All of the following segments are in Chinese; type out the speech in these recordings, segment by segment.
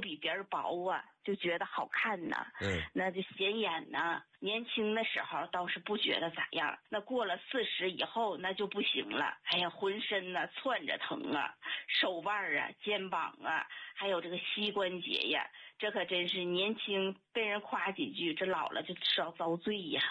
比别人薄啊，就觉得好看呐。那就显眼呐。年轻的时候倒是不觉得咋样，那过了40以后那就不行了。哎呀，浑身呢窜着疼啊，手腕啊、肩膀啊，还有这个膝关节呀，这可真是年轻被人夸几句，这老了就知道遭罪呀。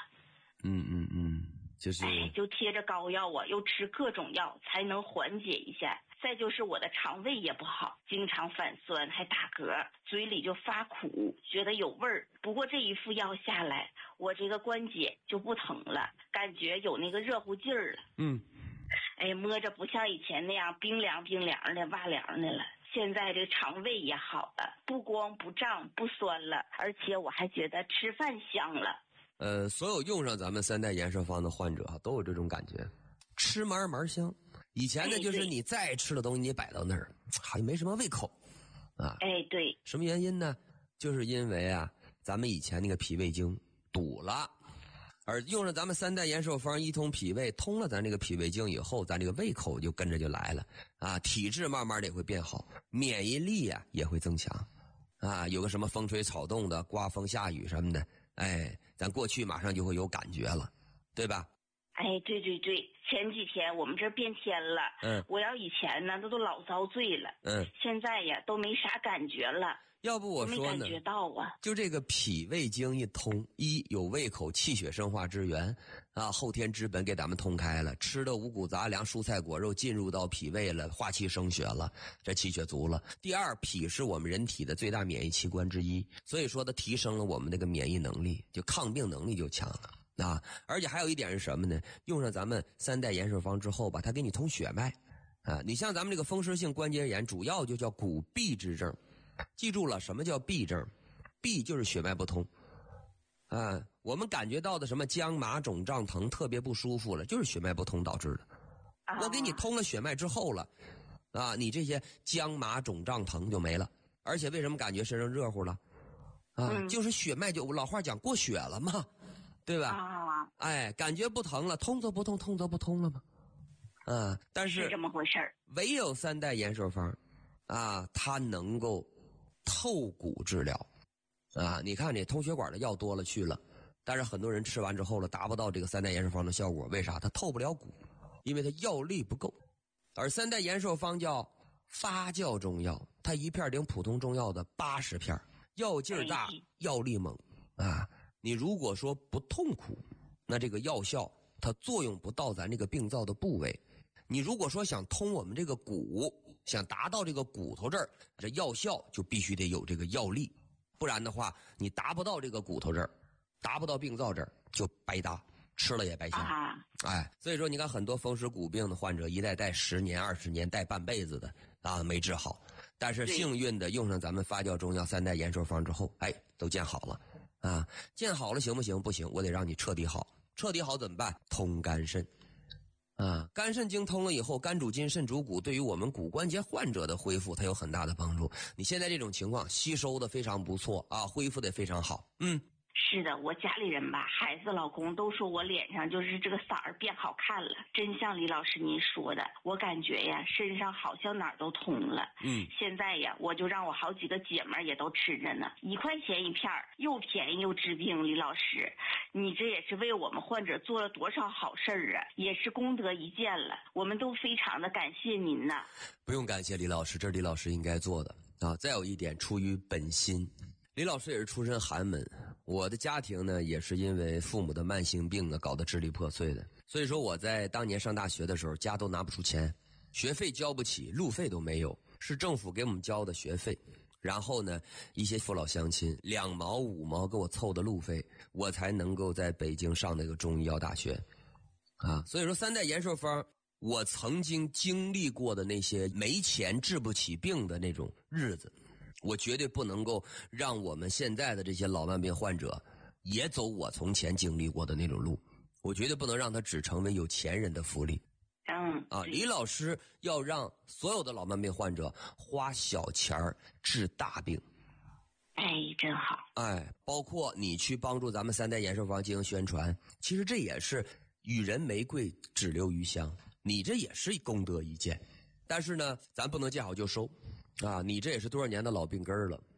就是就贴着膏药啊，又吃各种药才能缓解一下。再就是我的肠胃也不好，经常反酸还打嗝，嘴里就发苦，觉得有味儿。不过这一副药下来，我这个关节就不疼了，感觉有那个热乎劲儿了。摸着不像以前那样冰凉冰凉的哇凉的了。现在这肠胃也好了，不光不胀不酸了，而且我还觉得吃饭香了。 所有用上咱们3代延寿方的患者都有这种感觉，吃嘛香。以前呢，就是你再吃的东西你摆到那儿，好像没什么胃口啊。 对， 什么原因呢？就是因为啊，咱们以前那个脾胃经堵了，而用上咱们3代延寿方一通脾胃，通了咱这个脾胃经以后，咱这个胃口就跟着就来了啊，体质慢慢的也会变好，免疫力啊也会增强啊。有个什么风吹草动的、刮风下雨什么的，咱过去马上就会有感觉了，对吧？ 对，前几天我们这变天了，我要以前呢，那都老遭罪了，现在呀都没啥感觉了。 要不我说呢， 没感觉到啊， 就这个脾胃经一通，一有胃口，气血生化之源啊，后天之本给咱们通开了，吃的五谷杂粮、蔬菜果肉进入到脾胃了，化气生血了，这气血足了。第二，脾是我们人体的最大免疫器官之一，所以说它提升了我们那个免疫能力，就抗病能力就强了。而且还有一点是什么呢？用上咱们3代延寿方之后吧，它给你通血脉啊。你像咱们这个风湿性关节炎，主要就叫骨痹之症。记住了，什么叫痹症？痹就是血脉不通啊。我们感觉到的什么僵麻肿胀疼特别不舒服了，就是血脉不通导致的。我给你通了血脉之后了啊，你这些僵麻肿胀疼就没了。而且为什么感觉身上热乎了啊？就是血脉就老话讲过血了嘛，对吧？感觉不疼了，通则不痛，痛则不通了吗？但是这么回事儿。 唯有3代延寿方啊，它能够透骨治疗啊。你看你通血管的药多了去了，但是很多人吃完之后了，达不到这个3代延寿方的效果。为啥？它透不了骨，因为它药力不够。而3代延寿方叫发酵中药，它一片顶普通中药的80片，药劲儿大，药力猛啊。你如果说不痛苦，那这个药效它作用不到咱这个病灶的部位。你如果说想通我们这个骨，想达到这个骨头这儿，这药效就必须得有这个药力，不然的话你达不到这个骨头这儿，达不到病灶这儿就白搭，吃了也白香。所以说你看很多风湿骨病的患者一带10年20年带半辈子的啊，没治好，但是幸运的用上咱们发酵中药3代延寿方之后，都见好了啊。见好了行不行？不行，我得让你彻底好。彻底好怎么办？通肝肾啊，肝肾经通了以后，肝主筋，肾主骨，对于我们骨关节患者的恢复，它有很大的帮助。你现在这种情况吸收的非常不错啊，恢复的非常好。 是的，我家里人吧，孩子老公都说我脸上就是这个色儿变好看了，真像李老师您说的，我感觉呀身上好像哪儿都通了。现在呀我就让我好几个姐们儿也都吃着呢，1块钱一片，又便宜又治病。李老师，你这也是为我们患者做了多少好事儿啊，也是功德一件了，我们都非常的感谢您呐。 不用感谢李老师，这是李老师应该做的啊。再有一点，出于本心。李老师也是出身寒门，我的家庭呢也是因为父母的慢性病呢搞得支离破碎的，所以说我在当年上大学的时候，家都拿不出钱，学费交不起，路费都没有，是政府给我们交的学费，然后呢一些父老乡亲2毛5毛给我凑的路费，我才能够在北京上那个中医药大学啊。所以说3代延寿方，我曾经经历过的那些没钱治不起病的那种日子，我绝对不能够让我们现在的这些老慢病患者也走我从前经历过的那种路，我绝对不能让他只成为有钱人的福利。李老师要让所有的老慢病患者花小钱治大病。 真好。 包括你去帮助咱们3代延寿方进行宣传，其实这也是与人玫瑰只留余香，你这也是功德一件。但是呢，咱不能见好就收啊！你这也是多少年的老病根了